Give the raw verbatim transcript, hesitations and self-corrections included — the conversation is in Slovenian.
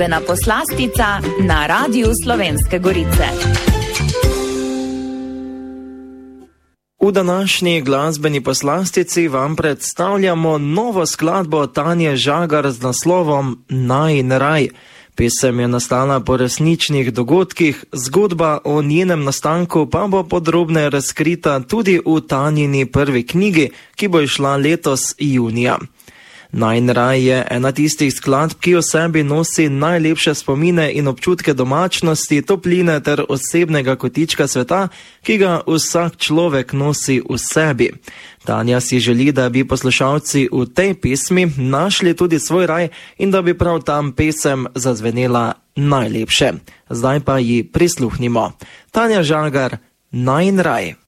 Glasbena poslastica na Radiu Slovenske Gorice. V današnji glasbeni poslastici vam predstavljamo novo skladbo Tanje Žagar z naslovom Najin raj. Pesem je nastala po resničnih dogodkih, zgodba o njenem nastanku pa bo podrobneje razkrita tudi v Tanjini prvi knjigi, ki bo izšla letos junija. Najin raj je ena tistih skladb, ki v sebi nosi najlepše spomine in občutke domačnosti, topline ter osebnega kotička sveta, ki ga vsak človek nosi v sebi. Tanja si želi, da bi poslušalci v tej pesmi našli tudi svoj raj in da bi prav tam pesem zazvenela najlepše. Zdaj pa ji prisluhnimo. Tanja Žagar, Najin raj.